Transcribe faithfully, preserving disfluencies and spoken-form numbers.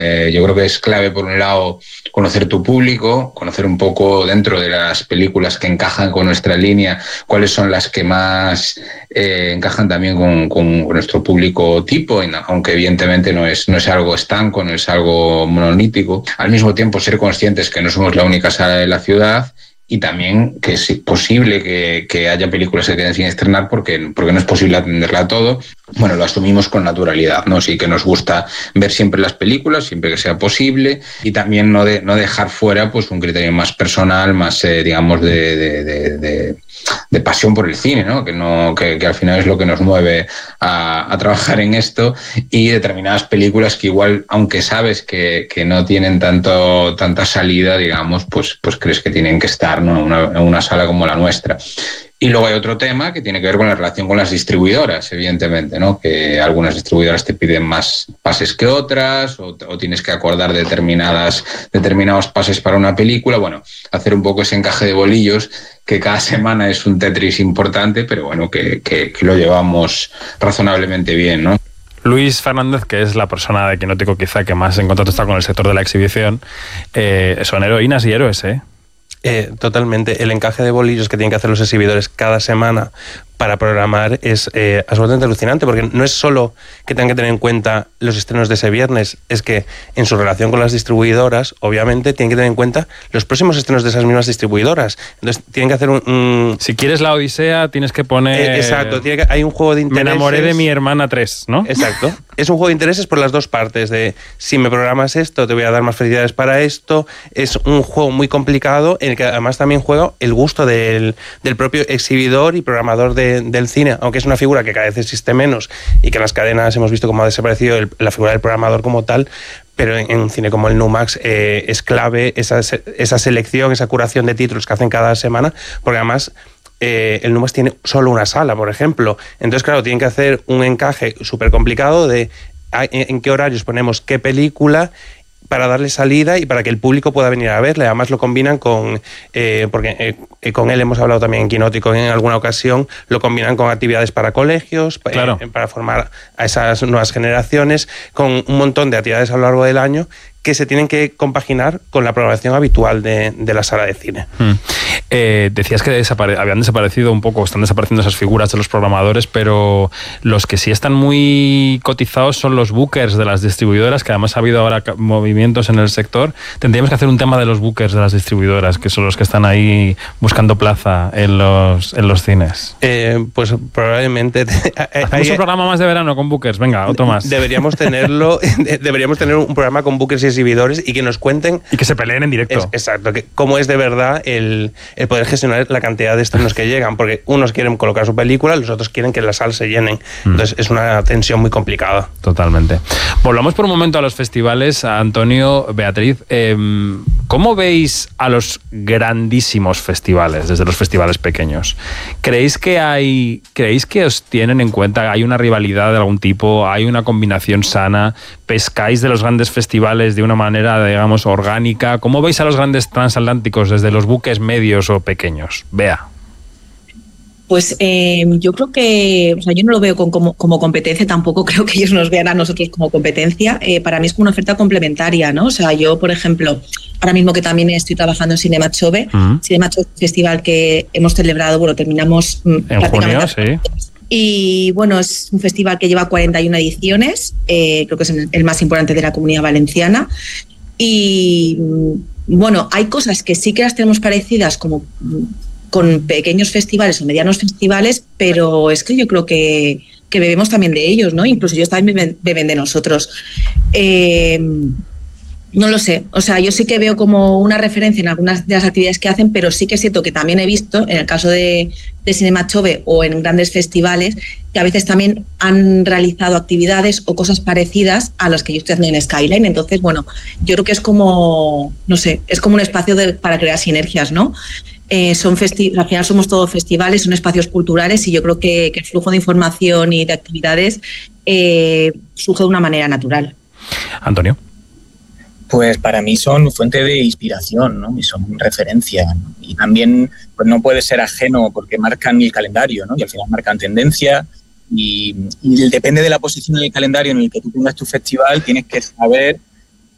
Eh, yo creo que es clave, por un lado, conocer tu público, conocer un poco dentro de las películas que encajan con nuestra línea, cuáles son las que más eh, encajan también con, con nuestro público tipo, aunque evidentemente no es, no es algo estanco, no es algo monolítico. Al mismo tiempo, ser conscientes que no somos la única sala de la ciudad, y también que es posible que, que haya películas que queden sin estrenar porque, porque no es posible atenderla a todo. Bueno, lo asumimos con naturalidad, ¿no? Sí que nos gusta ver siempre las películas, siempre que sea posible, y también no, de, no dejar fuera pues un criterio más personal, más, eh, digamos, de, de, de, de, de pasión por el cine, ¿no? Que, no que, que al final es lo que nos mueve a, a trabajar en esto, y determinadas películas que igual, aunque sabes que, que no tienen tanto, tanta salida, digamos, pues, pues crees que tienen que estar, ¿no? en, una, en una sala como la nuestra. Y luego hay otro tema que tiene que ver con la relación con las distribuidoras, evidentemente, ¿no? Que algunas distribuidoras te piden más pases que otras, o, o tienes que acordar determinadas, determinados pases para una película. Bueno, hacer un poco ese encaje de bolillos, que cada semana es un Tetris importante, pero bueno, que, que, que lo llevamos razonablemente bien, ¿no? Luis Fernández, que es la persona de Quinótico quizá que más en contacto está con el sector de la exhibición, eh, son heroínas y héroes, ¿eh? Eh, totalmente. El encaje de bolillos que tienen que hacer los exhibidores cada semana para programar es eh, absolutamente alucinante, porque no es solo que tengan que tener en cuenta los estrenos de ese viernes, es que en su relación con las distribuidoras, obviamente, tienen que tener en cuenta los próximos estrenos de esas mismas distribuidoras. Entonces, tienen que hacer un... un... Si quieres la Odisea, tienes que poner... Eh, exacto, tiene que... hay un juego de intereses... Me enamoré de mi hermana tres, ¿no? Exacto. Es un juego de intereses por las dos partes, de si me programas esto, te voy a dar más felicidades para esto. Es un juego muy complicado, en el que además también juega el gusto del, del propio exhibidor y programador de del cine, aunque es una figura que cada vez existe menos y que en las cadenas hemos visto cómo ha desaparecido el, la figura del programador como tal, pero en, en un cine como el Numax eh, es clave esa, esa selección, esa curación de títulos que hacen cada semana, porque además eh, el Numax tiene solo una sala, por ejemplo. Entonces, claro, tienen que hacer un encaje súper complicado de en, en qué horarios ponemos qué película para darle salida y para que el público pueda venir a verle. Además lo combinan con, eh, porque eh, con él hemos hablado también en Quinótico en alguna ocasión, lo combinan con actividades para colegios, claro. eh, para formar a esas nuevas generaciones, con un montón de actividades a lo largo del año que se tienen que compaginar con la programación habitual de, de la sala de cine. Hmm. Eh, decías que desapare- habían desaparecido un poco, están desapareciendo esas figuras de los programadores, pero los que sí están muy cotizados son los bookers de las distribuidoras, que además ha habido ahora movimientos en el sector. Tendríamos que hacer un tema de los bookers de las distribuidoras, que son los que están ahí buscando plaza en los, en los cines. Eh, pues probablemente... Hacemos hay, un programa más de verano con bookers, venga, otro más. Deberíamos tenerlo, deberíamos tener un programa con bookers y exhibidores y que nos cuenten... Y que se peleen en directo. Es, exacto, que cómo es de verdad el, el poder gestionar la cantidad de estrenos que llegan, porque unos quieren colocar su película, los otros quieren que las salas se llenen. Mm. Entonces es una tensión muy complicada. Totalmente. Volvamos por un momento a los festivales. Antonio, Beatriz, eh, ¿cómo veis a los grandísimos festivales, desde los festivales pequeños? ¿Creéis que hay, creéis que os tienen en cuenta, hay una rivalidad de algún tipo, hay una combinación sana, pescáis de los grandes festivales de una manera, digamos, orgánica? ¿Cómo veis a los grandes transatlánticos desde los buques medios o pequeños? Bea. Pues eh, yo creo que, o sea, yo no lo veo con, como, como competencia, tampoco creo que ellos nos vean a nosotros como competencia. Eh, para mí es como una oferta complementaria, ¿no? O sea, yo, por ejemplo, ahora mismo que también estoy trabajando en Cinema Chove, uh-huh. Cinema Chove festival que hemos celebrado, bueno, terminamos en junio, sí. Y bueno, es un festival que lleva cuarenta y una ediciones, eh, creo que es el más importante de la Comunidad Valenciana. Y bueno, hay cosas que sí que las tenemos parecidas, como con pequeños festivales o medianos festivales, pero es que yo creo que, que bebemos también de ellos, ¿no? Incluso ellos también beben, beben de nosotros. Eh, no lo sé, o sea, yo sí que veo como una referencia en algunas de las actividades que hacen, pero sí que es cierto que también he visto, en el caso de, de Cinema Chove o en grandes festivales, que a veces también han realizado actividades o cosas parecidas a las que yo estoy haciendo en Skyline. Entonces, bueno, yo creo que es como, no sé, es como un espacio de, para crear sinergias, ¿no? Eh, son festi- al final somos todos festivales, son espacios culturales y yo creo que, que el flujo de información y de actividades eh, surge de una manera natural. Antonio. Pues para mí son fuente de inspiración, ¿no? Y son referencia, ¿no? Y también pues no puede ser ajeno porque marcan el calendario, ¿no? Y al final marcan tendencia y, y depende de la posición en el calendario en el que tú tengas tu festival, tienes que saber